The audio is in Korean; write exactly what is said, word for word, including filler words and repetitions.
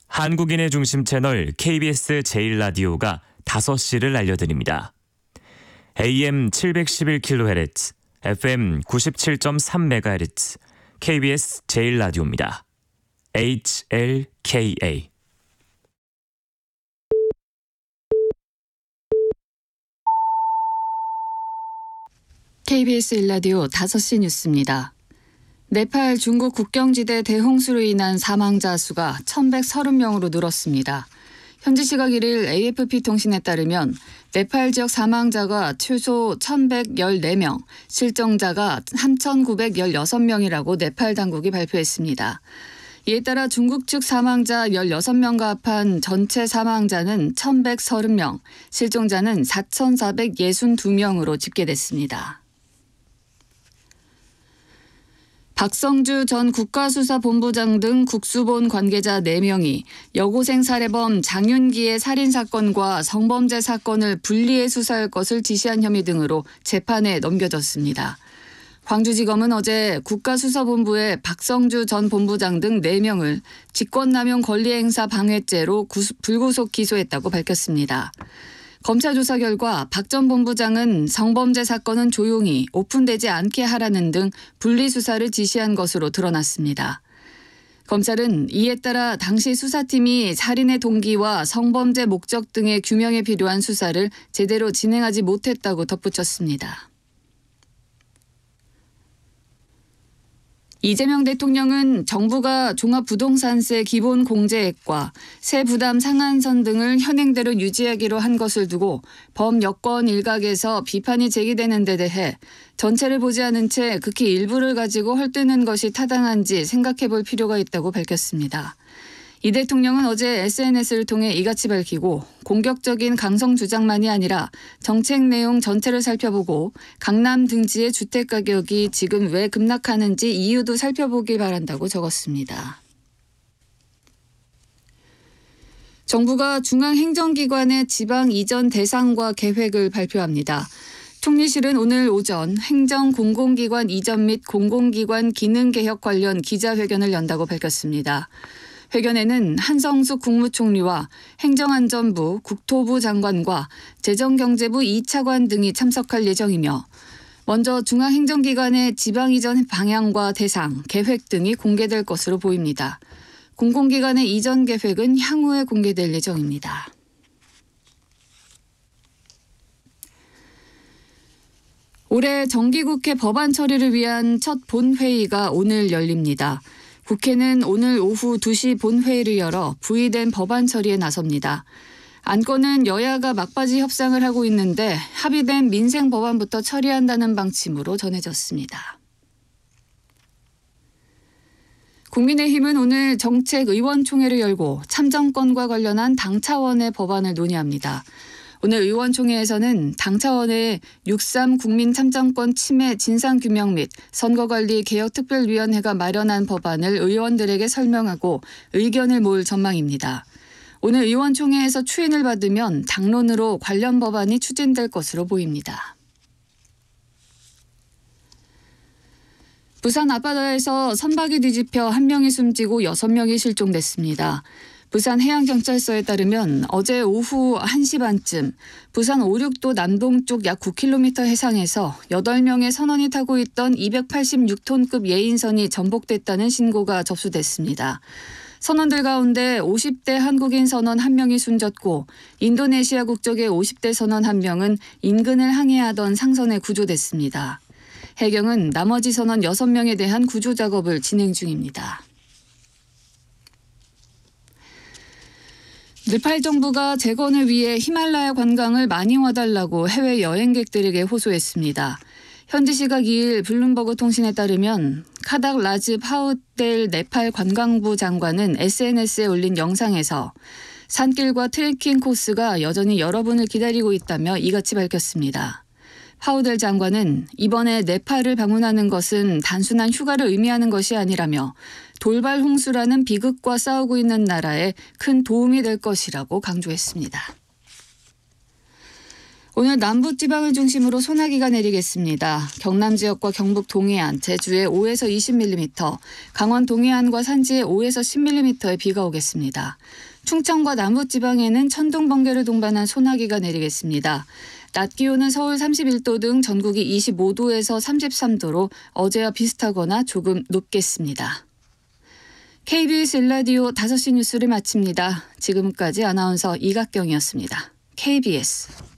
한국인의 중심 채널 케이비에스 제일 라디오가 다섯 시를 알려드립니다. 에이엠 칠백십일 킬로헤르츠, 에프엠 구십칠 점 삼 메가헤르츠, 케이비에스 제일 라디오입니다. 에이치엘케이에이. 케이비에스 일 라디오 다섯 시 뉴스입니다. 네팔 중국 국경지대 대홍수로 인한 사망자 수가 천백삼십 명으로 늘었습니다. 현지 시각 일 일 에이에프피 통신에 따르면 네팔 지역 사망자가 최소 천백십사 명, 실종자가 삼천구백십육 명이라고 네팔 당국이 발표했습니다. 이에 따라 중국 측 사망자 십육 명과 합한 전체 사망자는 천백삼십 명, 실종자는 사천사백육십이 명으로 집계됐습니다. 박성주 전 국가수사본부장 등 국수본 관계자 네 명이 여고생 살해범 장윤기의 살인사건과 성범죄 사건을 분리해 수사할 것을 지시한 혐의 등으로 재판에 넘겨졌습니다. 광주지검은 어제 국가수사본부의 박성주 전 본부장 등 네 명을 직권남용 권리행사 방해죄로 구수, 불구속 기소했다고 밝혔습니다. 검찰 조사 결과 박 전 본부장은 성범죄 사건은 조용히 오픈되지 않게 하라는 등 분리수사를 지시한 것으로 드러났습니다. 검찰은 이에 따라 당시 수사팀이 살인의 동기와 성범죄 목적 등의 규명에 필요한 수사를 제대로 진행하지 못했다고 덧붙였습니다. 이재명 대통령은 정부가 종합부동산세 기본공제액과 세부담 상한선 등을 현행대로 유지하기로 한 것을 두고 범여권 일각에서 비판이 제기되는 데 대해 전체를 보지 않은 채 극히 일부를 가지고 헐뜯는 것이 타당한지 생각해 볼 필요가 있다고 밝혔습니다. 이 대통령은 어제 에스엔에스를 통해 이같이 밝히고 공격적인 강성 주장만이 아니라 정책 내용 전체를 살펴보고 강남 등지의 주택가격이 지금 왜 급락하는지 이유도 살펴보길 바란다고 적었습니다. 정부가 중앙행정기관의 지방 이전 대상과 계획을 발표합니다. 총리실은 오늘 오전 행정공공기관 이전 및 공공기관 기능개혁 관련 기자회견을 연다고 밝혔습니다. 회견에는 한성숙 국무총리와 행정안전부, 국토부 장관과 재정경제부 이 차관 등이 참석할 예정이며 먼저 중앙행정기관의 지방 이전 방향과 대상, 계획 등이 공개될 것으로 보입니다. 공공기관의 이전 계획은 향후에 공개될 예정입니다. 올해 정기국회 법안 처리를 위한 첫 본회의가 오늘 열립니다. 국회는 오늘 오후 두 시 본회의를 열어 부의된 법안 처리에 나섭니다. 안건은 여야가 막바지 협상을 하고 있는데 합의된 민생 법안부터 처리한다는 방침으로 전해졌습니다. 국민의힘은 오늘 정책의원총회를 열고 참정권과 관련한 당 차원의 법안을 논의합니다. 오늘 의원총회에서는 당 차원의 육삼 국민참정권 침해 진상규명 및 선거관리 개혁특별위원회가 마련한 법안을 의원들에게 설명하고 의견을 모을 전망입니다. 오늘 의원총회에서 추인을 받으면 당론으로 관련 법안이 추진될 것으로 보입니다. 부산 앞바다에서 선박이 뒤집혀 한 명이 숨지고 여섯 명이 실종됐습니다. 부산 해양경찰서에 따르면 어제 오후 한 시 반쯤 부산 오륙도 남동쪽 약 구 킬로미터 해상에서 여덟 명의 선원이 타고 있던 이백팔십육 톤급 예인선이 전복됐다는 신고가 접수됐습니다. 선원들 가운데 오십 대 한국인 선원 한 명이 숨졌고 인도네시아 국적의 오십 대 선원 한 명은 인근을 항해하던 상선에 구조됐습니다. 해경은 나머지 선원 여섯 명에 대한 구조 작업을 진행 중입니다. 네팔 정부가 재건을 위해 히말라야 관광을 많이 와달라고 해외 여행객들에게 호소했습니다. 현지 시각 이 일 블룸버그 통신에 따르면 카닥 라즈 파우델 네팔 관광부 장관은 에스엔에스에 올린 영상에서 산길과 트레킹 코스가 여전히 여러분을 기다리고 있다며 이같이 밝혔습니다. 파우델 장관은 이번에 네팔을 방문하는 것은 단순한 휴가를 의미하는 것이 아니라며 돌발 홍수라는 비극과 싸우고 있는 나라에 큰 도움이 될 것이라고 강조했습니다. 오늘 남부지방을 중심으로 소나기가 내리겠습니다. 경남 지역과 경북 동해안, 제주에 오에서 이십 밀리미터, 강원 동해안과 산지에 오에서 십 밀리미터의 비가 오겠습니다. 충청과 남부지방에는 천둥, 번개를 동반한 소나기가 내리겠습니다. 낮 기온은 서울 삼십일 도 등 전국이 이십오 도에서 삼십삼 도로 어제와 비슷하거나 조금 높겠습니다. 케이비에스 일 라디오 다섯 시 뉴스를 마칩니다. 지금까지 아나운서 이각경이었습니다. 케이비에스